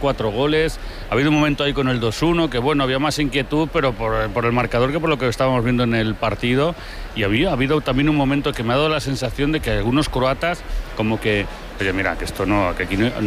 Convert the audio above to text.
4 goles. Ha habido un momento ahí con el 2-1, que bueno, había más inquietud, pero por el marcador que por lo que estábamos viendo en el partido. Y ha habido también un momento que me ha dado la sensación de que algunos croatas como que, oye, mira, que esto no, que aquí no